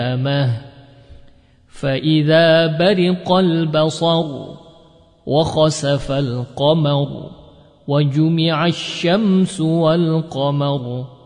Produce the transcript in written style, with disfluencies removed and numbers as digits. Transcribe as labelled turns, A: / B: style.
A: فإذا برق البصر وخسف القمر وجمع الشمس والقمر